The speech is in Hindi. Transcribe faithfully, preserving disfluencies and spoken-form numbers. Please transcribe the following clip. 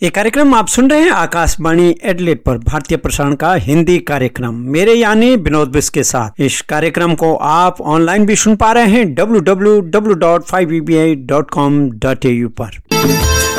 ये कार्यक्रम आप सुन रहे हैं आकाशवाणी एडिलेड पर, भारतीय प्रसारण का हिंदी कार्यक्रम, मेरे यानी विनोद बिस के साथ। इस कार्यक्रम को आप ऑनलाइन भी सुन पा रहे हैं W W W dot five E B I dot com dot A you पर।